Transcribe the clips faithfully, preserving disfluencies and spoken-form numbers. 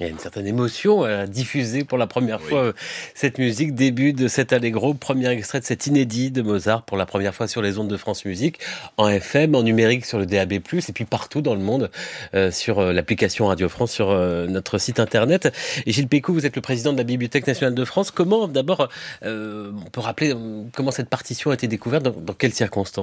Il y a une certaine émotion à diffuser pour la première Oui. fois cette musique, début de cet Allegro, premier extrait de cet inédit de Mozart pour la première fois sur les ondes de France Musique, en F M, en numérique sur le D A B plus, et puis partout dans le monde euh, sur euh, l'application Radio France, sur euh, notre site internet. Et Gilles Pécou, vous êtes le président de la Bibliothèque nationale de France. Comment, d'abord, euh, on peut rappeler euh, comment cette partition a été découverte, dans, dans quelles circonstances ?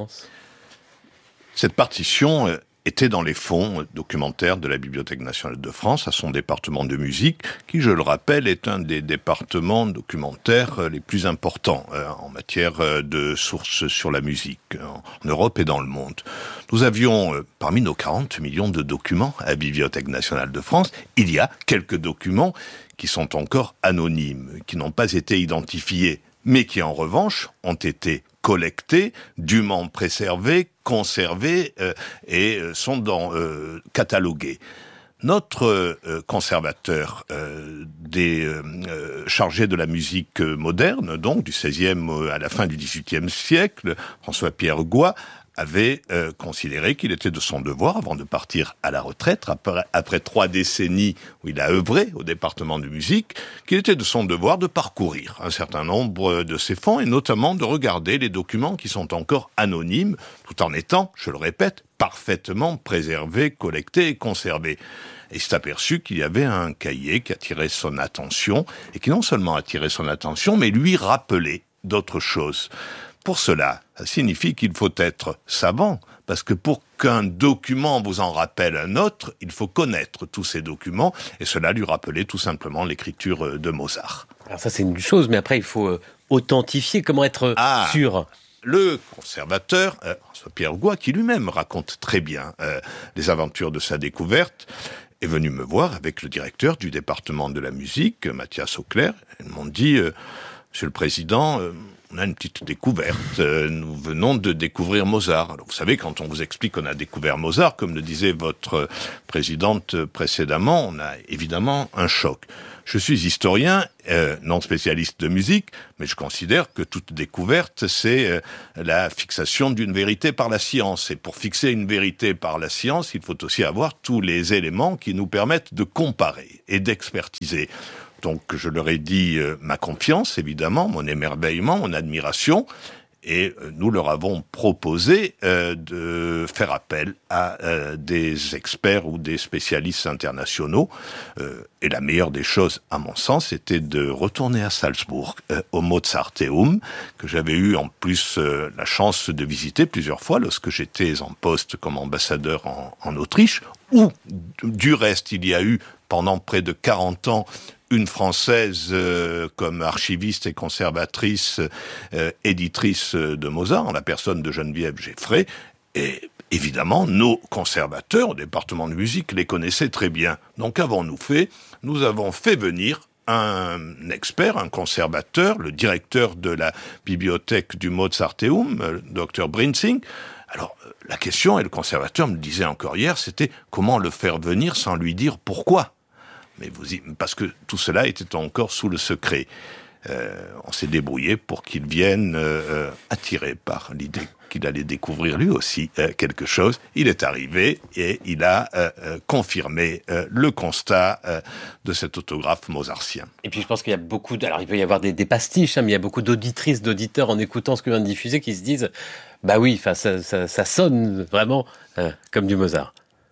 Cette partition... Euh, était dans les fonds documentaires de la Bibliothèque nationale de France, à son département de musique, qui, je le rappelle, est un des départements documentaires les plus importants euh, en matière de sources sur la musique, en Europe et dans le monde. Nous avions, euh, parmi nos quarante millions de documents à la Bibliothèque nationale de France, il y a quelques documents qui sont encore anonymes, qui n'ont pas été identifiés, mais qui, en revanche, ont été collectés, dûment préservés, conservés euh, et euh, sont dans, euh, catalogués. Notre euh, conservateur euh, des euh, euh, chargé de la musique moderne, donc du seizième à la fin du dix-huitième siècle, François-Pierre Goy, avait euh, considéré qu'il était de son devoir, avant de partir à la retraite, après, après trois décennies où il a œuvré au département de musique, qu'il était de son devoir de parcourir un certain nombre de ces fonds et notamment de regarder les documents qui sont encore anonymes, tout en étant, je le répète, parfaitement préservés, collectés et conservés. Et il s'est aperçu qu'il y avait un cahier qui attirait son attention, et qui non seulement attirait son attention, mais lui rappelait d'autres choses. Pour cela, ça signifie qu'il faut être savant, parce que pour qu'un document vous en rappelle un autre, il faut connaître tous ces documents, et cela lui rappelait tout simplement l'écriture de Mozart. Alors ça, c'est une chose, mais après, il faut euh, authentifier, comment être ah, sûr. Le conservateur, euh, François-Pierre Goy, qui lui-même raconte très bien euh, les aventures de sa découverte, est venu me voir avec le directeur du département de la musique, Mathias Auclair. Ils m'ont dit, euh, Monsieur le Président, euh, on a une petite découverte. Euh, nous venons de découvrir Mozart. Alors, vous savez, quand on vous explique qu'on a découvert Mozart, comme le disait votre présidente précédemment, on a évidemment un choc. Je suis historien, euh, non spécialiste de musique, mais je considère que toute découverte, c'est euh, la fixation d'une vérité par la science. Et pour fixer une vérité par la science, il faut aussi avoir tous les éléments qui nous permettent de comparer et d'expertiser. Donc, je leur ai dit euh, ma confiance, évidemment, mon émerveillement, mon admiration, et euh, nous leur avons proposé euh, de faire appel à euh, des experts ou des spécialistes internationaux. Euh, et la meilleure des choses, à mon sens, c'était de retourner à Salzbourg, euh, au Mozarteum, que j'avais eu en plus euh, la chance de visiter plusieurs fois lorsque j'étais en poste comme ambassadeur en, en Autriche, où, du reste, il y a eu, pendant près de quarante ans, une Française euh, comme archiviste et conservatrice, euh, éditrice de Mozart, en la personne de Geneviève Geffray, et évidemment, nos conservateurs au département de musique les connaissaient très bien. Donc, qu'avons-nous fait ? Nous avons fait venir un expert, un conservateur, le directeur de la bibliothèque du Mozarteum, le docteur Brinzing. Alors, la question, et le conservateur me le disait encore hier, c'était comment le faire venir sans lui dire pourquoi ? Mais vous y... Parce que tout cela était encore sous le secret. Euh, on s'est débrouillé pour qu'il vienne euh, attiré par l'idée qu'il allait découvrir lui aussi euh, quelque chose. Il est arrivé et il a euh, euh, confirmé euh, le constat euh, de cet autographe mozartien. Et puis je pense qu'il y a beaucoup... De... Alors il peut y avoir des, des pastiches, hein, mais il y a beaucoup d'auditrices, d'auditeurs en écoutant ce que vient de diffuser qui se disent « Bah oui, ça, ça, ça sonne vraiment euh, comme du Mozart ».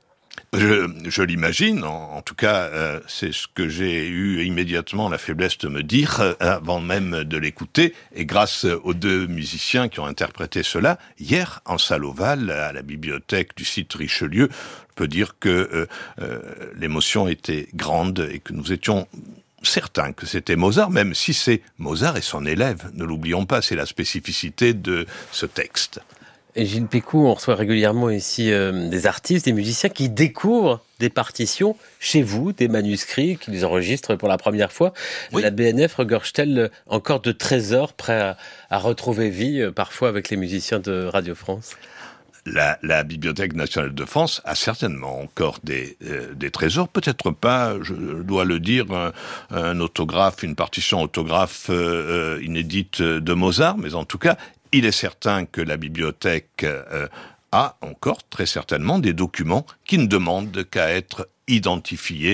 Je, je l'imagine, en, en tout cas, euh, c'est ce que j'ai eu immédiatement la faiblesse de me dire euh, avant même de l'écouter, et grâce aux deux musiciens qui ont interprété cela, hier, en salle ovale, à la bibliothèque du site Richelieu, je peux dire que euh, euh, l'émotion était grande et que nous étions certains que c'était Mozart, même si c'est Mozart et son élève, ne l'oublions pas, c'est la spécificité de ce texte. Et Gilles Pécou, on reçoit régulièrement ici euh, des artistes, des musiciens qui découvrent des partitions chez vous, des manuscrits qu'ils enregistrent pour la première fois. Oui. La B N F regorge-t-elle encore de trésors prêts à, à retrouver vie, euh, parfois avec les musiciens de Radio France ? La, la Bibliothèque nationale de France a certainement encore des, euh, des trésors, peut-être pas, je dois le dire, un, un autographe, une partition autographe euh, inédite de Mozart, mais en tout cas, il est certain que la bibliothèque euh, a encore très certainement des documents qui ne demandent qu'à être identifiés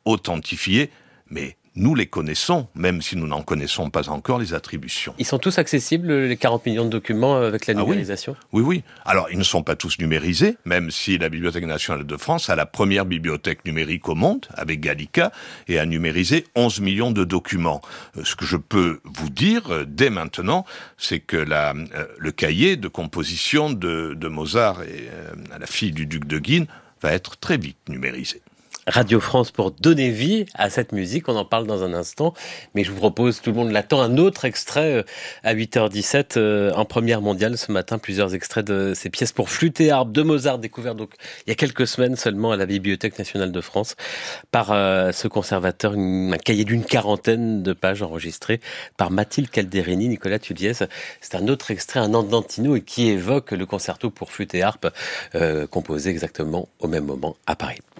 authentifiés, mais nous les connaissons, même si nous n'en connaissons pas encore les attributions. Ils sont tous accessibles, les quarante millions de documents avec la numérisation ? Ah oui. oui, oui. Alors, ils ne sont pas tous numérisés, même si la Bibliothèque nationale de France a la première bibliothèque numérique au monde, avec Gallica, et a numérisé onze millions de documents. Euh, ce que je peux vous dire, euh, dès maintenant, c'est que la, euh, le cahier de composition de, de Mozart et euh, la fille du duc de Guine va être très vite numérisé. Radio France pour donner vie à cette musique, on en parle dans un instant, mais je vous propose, tout le monde l'attend, un autre extrait à huit heures dix-sept en première mondiale ce matin, plusieurs extraits de ces pièces pour flûte et harpe de Mozart découvertes donc il y a quelques semaines seulement à la Bibliothèque nationale de France par euh, ce conservateur, une, un cahier d'une quarantaine de pages enregistrées par Mathilde Calderini. Nicolas Tudiès, c'est un autre extrait, un andantino et qui évoque le concerto pour flûte et harpe euh, composé exactement au même moment à Paris.